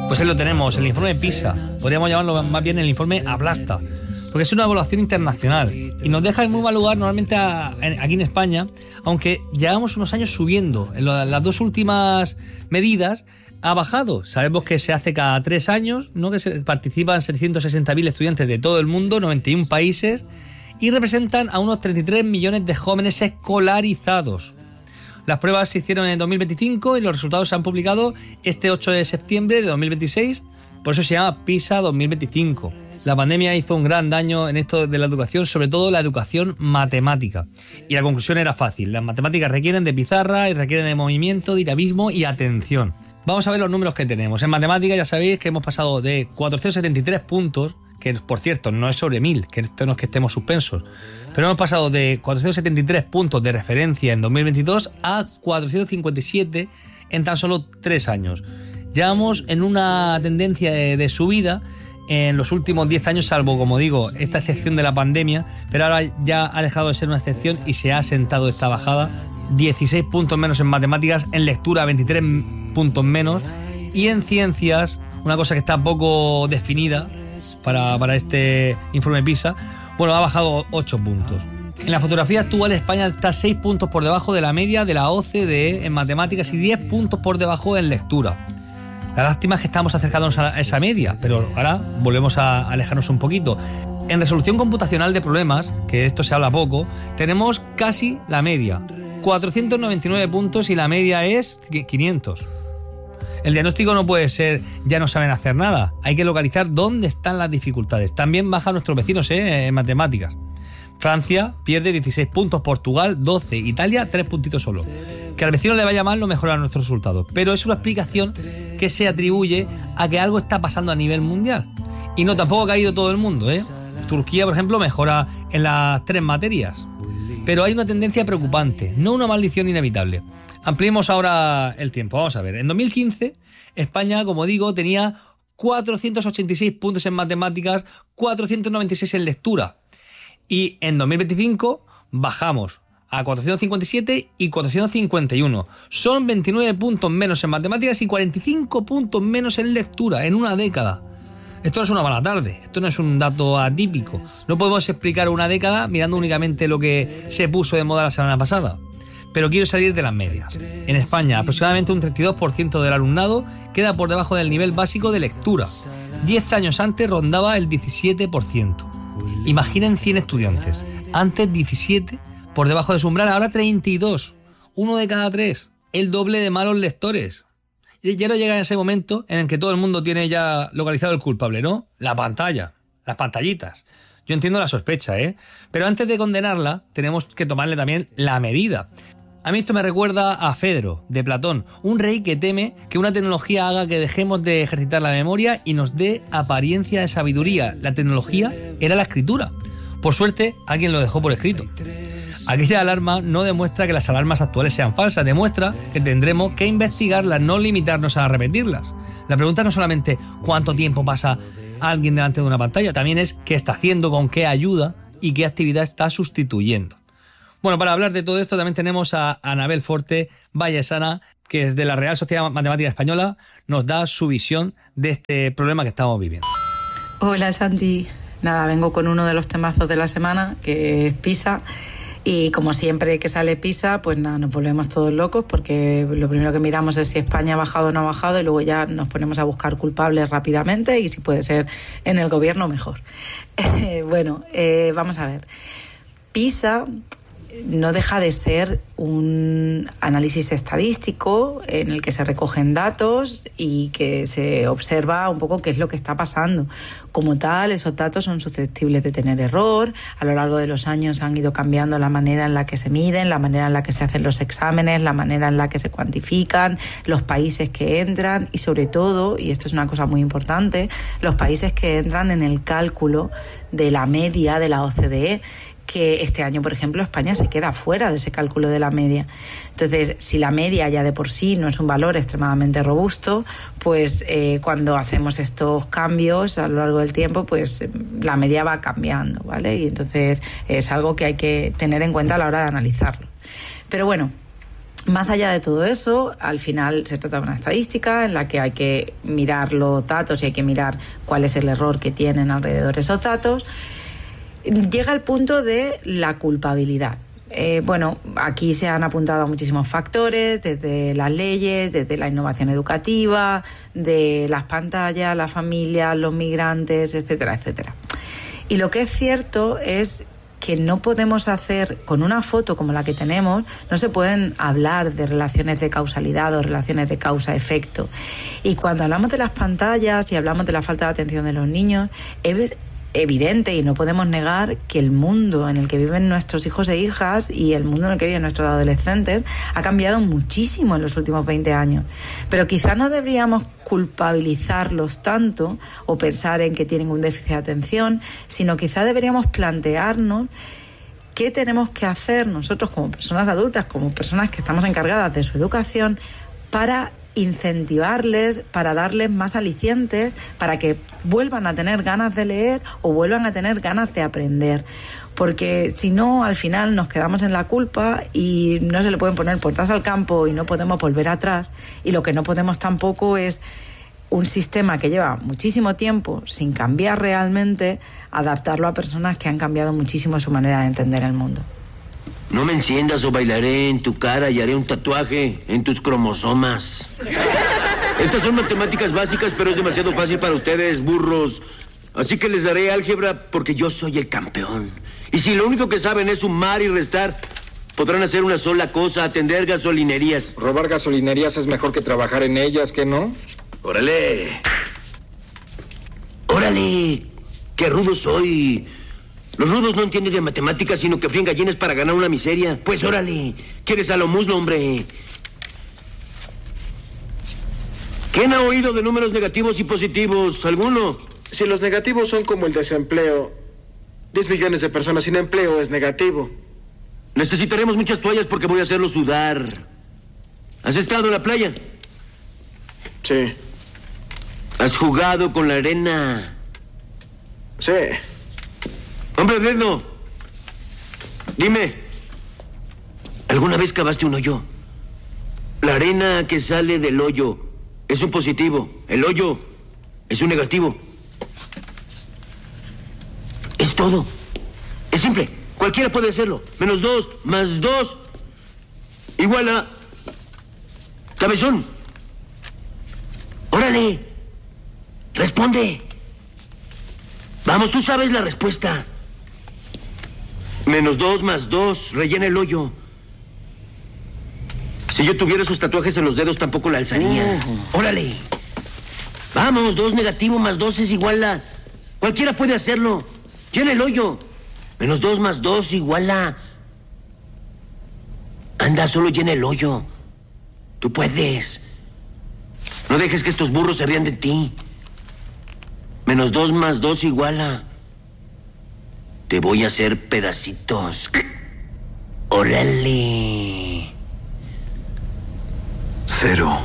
Pues ahí lo tenemos, el informe PISA. Podríamos llamarlo más bien el informe Aplasta, porque es una evaluación internacional y nos deja en muy mal lugar normalmente aquí en España, aunque llevamos unos años subiendo. En las dos últimas medidas ha bajado. Sabemos que se hace cada 3 años, ¿no? Que participan 760.000 estudiantes de todo el mundo, 91 países, y representan a unos 33 millones de jóvenes escolarizados. Las pruebas se hicieron en 2025 y los resultados se han publicado este 8 de septiembre de 2026, por eso se llama PISA 2025. La pandemia hizo un gran daño en esto de la educación, sobre todo la educación matemática. Y la conclusión era fácil: las matemáticas requieren de pizarra y requieren de movimiento, dinamismo y atención. Vamos a ver los números que tenemos. En matemáticas ya sabéis que hemos pasado de 473 puntos, que por cierto no es sobre 1000, que esto no es que estemos suspensos, pero hemos pasado de 473 puntos de referencia en 2022 a 457 en tan solo 3 años. Llevamos en una tendencia de subida en los últimos 10 años, salvo, como digo, esta excepción de la pandemia, pero ahora ya ha dejado de ser una excepción y se ha asentado esta bajada. 16 puntos menos en matemáticas, en lectura 23 puntos menos, y en ciencias, una cosa que está poco definida para este informe PISA, bueno, ha bajado 8 puntos. En la fotografía actual, España está 6 puntos por debajo de la media de la OCDE en matemáticas y 10 puntos por debajo en lectura. La lástima es que estamos acercándonos a esa media, pero ahora volvemos a alejarnos un poquito. En resolución computacional de problemas, que de esto se habla poco, tenemos casi la media. 499 puntos y la media es 500. El diagnóstico no puede ser ya no saben hacer nada, hay que localizar dónde están las dificultades. También bajan nuestros vecinos en matemáticas. Francia pierde 16 puntos, Portugal 12, Italia 3 puntitos solo. Que al vecino le vaya mal no mejora nuestros resultados, pero es una explicación que se atribuye a que algo está pasando a nivel mundial. Y no, tampoco ha caído todo el mundo, Turquía, por ejemplo, mejora en las 3 materias. Pero hay una tendencia preocupante, no una maldición inevitable. Ampliemos ahora el tiempo, vamos a ver. En 2015, España, como digo, tenía 486 puntos en matemáticas, 496 en lectura. Y en 2025 bajamos a 457 y 451. Son 29 puntos menos en matemáticas y 45 puntos menos en lectura en una década. Esto no es una mala tarde, esto no es un dato atípico. No podemos explicar una década mirando únicamente lo que se puso de moda la semana pasada. Pero quiero salir de las medias. En España, aproximadamente un 32% del alumnado queda por debajo del nivel básico de lectura. 10 años antes rondaba el 17%. Imaginen 100 estudiantes. Antes 17 por debajo de su umbral, ahora 32. 1 de cada 3. El doble de malos lectores. Y ahora llega ese momento en el que todo el mundo tiene ya localizado el culpable, ¿no? La pantalla, las pantallitas. Yo entiendo la sospecha, pero antes de condenarla, tenemos que tomarle también la medida. A mí esto me recuerda a Fedro, de Platón, un rey que teme que una tecnología haga que dejemos de ejercitar la memoria y nos dé apariencia de sabiduría. La tecnología era la escritura. Por suerte, alguien lo dejó por escrito. Aquella alarma no demuestra que las alarmas actuales sean falsas, demuestra que tendremos que investigarlas, no limitarnos a repetirlas. La pregunta no es solamente cuánto tiempo pasa alguien delante de una pantalla, también es qué está haciendo, con qué ayuda y qué actividad está sustituyendo. Bueno, para hablar de todo esto también tenemos a Anabel Forte Vallesana, que desde la Real Sociedad Matemática Española nos da su visión de este problema que estamos viviendo. Hola Santi, nada, vengo con uno de los temazos de la semana, que es PISA. Y como siempre que sale PISA, pues nada, nos volvemos todos locos porque lo primero que miramos es si España ha bajado o no ha bajado y luego ya nos ponemos a buscar culpables rápidamente y si puede ser en el gobierno mejor. Vamos a ver. PISA no deja de ser un análisis estadístico en el que se recogen datos y que se observa un poco qué es lo que está pasando. Como tal, esos datos son susceptibles de tener error. A lo largo de los años han ido cambiando la manera en la que se miden, la manera en la que se hacen los exámenes, la manera en la que se cuantifican, los países que entran y sobre todo, y esto es una cosa muy importante, los países que entran en el cálculo de la media de la OCDE, que este año, por ejemplo, España se queda fuera de ese cálculo de la media. Entonces, si la media ya de por sí no es un valor extremadamente robusto, pues cuando hacemos estos cambios a lo largo del tiempo, pues la media va cambiando, ¿vale? Y entonces es algo que hay que tener en cuenta a la hora de analizarlo. Pero bueno, Más allá de todo eso, al final se trata de una estadística en la que hay que mirar los datos y hay que mirar cuál es el error que tienen alrededor de esos datos. Llega el punto de la culpabilidad. Aquí se han apuntado a muchísimos factores, desde las leyes, desde la innovación educativa, de las pantallas, las familias, los migrantes, etcétera, etcétera. Y lo que es cierto es que no podemos hacer, con una foto como la que tenemos, no se pueden hablar de relaciones de causalidad o relaciones de causa-efecto. Y cuando hablamos de las pantallas y hablamos de la falta de atención de los niños, es evidente y no podemos negar que el mundo en el que viven nuestros hijos e hijas y el mundo en el que viven nuestros adolescentes ha cambiado muchísimo en los últimos 20 años. Pero quizás no deberíamos culpabilizarlos tanto o pensar en que tienen un déficit de atención, sino quizás deberíamos plantearnos qué tenemos que hacer nosotros como personas adultas, como personas que estamos encargadas de su educación, para incentivarles, para darles más alicientes, para que vuelvan a tener ganas de leer o vuelvan a tener ganas de aprender. Porque si no, al final nos quedamos en la culpa y no se le pueden poner puertas al campo y no podemos volver atrás. Y lo que no podemos tampoco es un sistema que lleva muchísimo tiempo sin cambiar realmente, adaptarlo a personas que han cambiado muchísimo su manera de entender el mundo. No me enciendas o bailaré en tu cara y haré un tatuaje en tus cromosomas. Estas son matemáticas básicas, pero es demasiado fácil para ustedes, burros. Así que les daré álgebra porque yo soy el campeón. Y si lo único que saben es sumar y restar, podrán hacer una sola cosa: atender gasolinerías. Robar gasolinerías es mejor que trabajar en ellas, ¿qué no? ¡Órale! ¡Órale! ¡Qué rudo soy! Los rudos no entienden de matemáticas, sino que fríen gallinas para ganar una miseria. Pues órale, ¿quieres a lo muslo, hombre? ¿Quién ha oído de números negativos y positivos? ¿Alguno? Si los negativos son como el desempleo, 10 millones de personas sin empleo es negativo. Necesitaremos muchas toallas porque voy a hacerlo sudar. ¿Has estado en la playa? Sí. ¿Has jugado con la arena? Sí. Hombre dedo, dime, ¿alguna vez cavaste un hoyo? La arena que sale del hoyo es un positivo, el hoyo es un negativo. Es todo, es simple, cualquiera puede hacerlo. -2 más 2 igual a... Cabezón, órale, responde. Vamos, tú sabes la respuesta. -2 más 2, rellena el hoyo. Si yo tuviera esos tatuajes en los dedos, tampoco la alzaría. ¡Órale! Vamos, 2 negativo más 2 es igual a... Cualquiera puede hacerlo. Llena el hoyo. -2 más 2 igual a... Anda, solo llena el hoyo. Tú puedes. No dejes que estos burros se rían de ti. -2 más 2 igual a... Te voy a hacer pedacitos. ¡Órale! 0.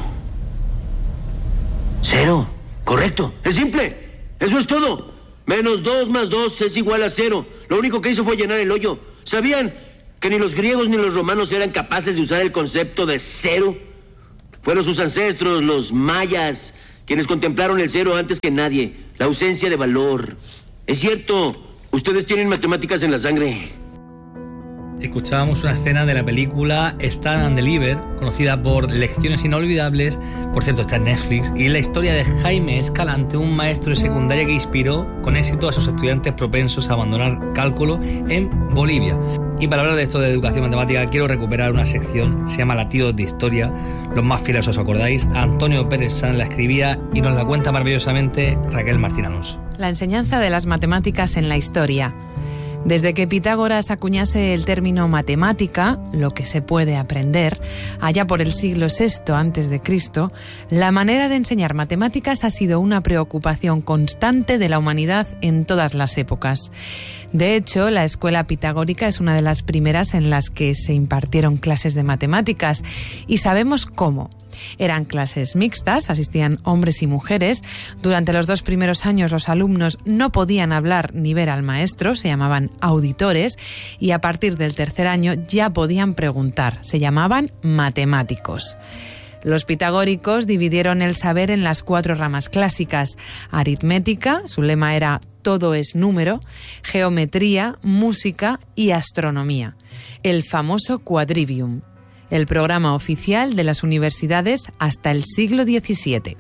0, correcto, es simple. Eso es todo. -2 más 2 es igual a 0. Lo único que hizo fue llenar el hoyo. ¿Sabían que ni los griegos ni los romanos eran capaces de usar el concepto de 0? Fueron sus ancestros, los mayas, quienes contemplaron el 0 antes que nadie. La ausencia de valor. Es cierto, ustedes tienen matemáticas en la sangre. Escuchábamos una escena de la película Stand and Deliver, conocida por Lecciones Inolvidables, por cierto está en Netflix, y es la historia de Jaime Escalante, un maestro de secundaria que inspiró con éxito a sus estudiantes propensos a abandonar cálculo en Bolivia. Y para hablar de esto de educación matemática quiero recuperar una sección, se llama Latidos de Historia, los más fieles os acordáis, Antonio Pérez Sanz la escribía y nos la cuenta maravillosamente Raquel Martín Alonso. La enseñanza de las matemáticas en la historia. Desde que Pitágoras acuñase el término matemática, lo que se puede aprender, allá por el siglo VI a.C., la manera de enseñar matemáticas ha sido una preocupación constante de la humanidad en todas las épocas. De hecho, la escuela pitagórica es una de las primeras en las que se impartieron clases de matemáticas y sabemos cómo. Eran clases mixtas, asistían hombres y mujeres. Durante los 2 primeros años los alumnos no podían hablar ni ver al maestro, se llamaban auditores, y a partir del 3er año ya podían preguntar, se llamaban matemáticos. Los pitagóricos dividieron el saber en las 4 ramas clásicas: aritmética, su lema era todo es número; geometría, música y astronomía. El famoso quadrivium, el programa oficial de las universidades hasta el siglo XVII.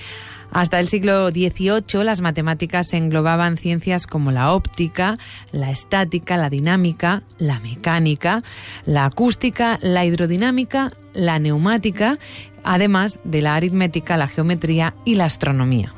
Hasta el siglo XVIII las matemáticas englobaban ciencias como la óptica, la estática, la dinámica, la mecánica, la acústica, la hidrodinámica, la neumática, además de la aritmética, la geometría y la astronomía.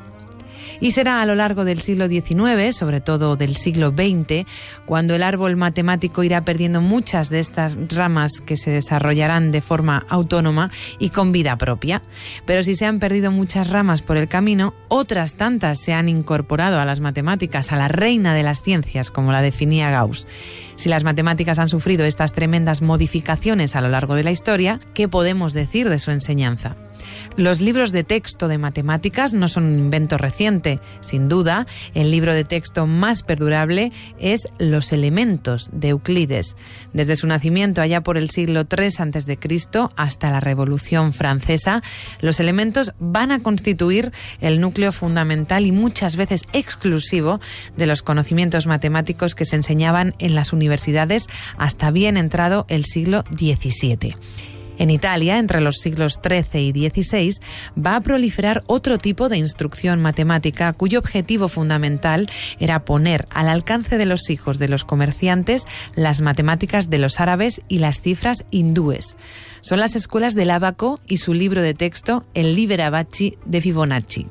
Y será a lo largo del siglo XIX, sobre todo del siglo XX, cuando el árbol matemático irá perdiendo muchas de estas ramas que se desarrollarán de forma autónoma y con vida propia. Pero si se han perdido muchas ramas por el camino, otras tantas se han incorporado a las matemáticas, a la reina de las ciencias, como la definía Gauss. Si las matemáticas han sufrido estas tremendas modificaciones a lo largo de la historia, ¿qué podemos decir de su enseñanza? Los libros de texto de matemáticas no son un invento reciente. Sin duda, el libro de texto más perdurable es Los Elementos de Euclides. Desde su nacimiento allá por el siglo III a.C. hasta la Revolución Francesa, los elementos van a constituir el núcleo fundamental y muchas veces exclusivo de los conocimientos matemáticos que se enseñaban en las universidades hasta bien entrado el siglo XVII. En Italia, entre los siglos XIII y XVI, va a proliferar otro tipo de instrucción matemática cuyo objetivo fundamental era poner al alcance de los hijos de los comerciantes las matemáticas de los árabes y las cifras hindúes. Son las escuelas del ábaco y su libro de texto, el Libera Bacci de Fibonacci.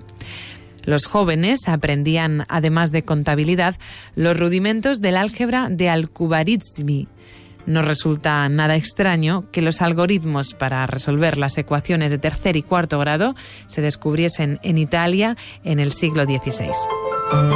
Los jóvenes aprendían, además de contabilidad, los rudimentos del álgebra de Al-Khwarizmi. No resulta nada extraño que los algoritmos para resolver las ecuaciones de 3er y 4er grado se descubriesen en Italia en el siglo XVI.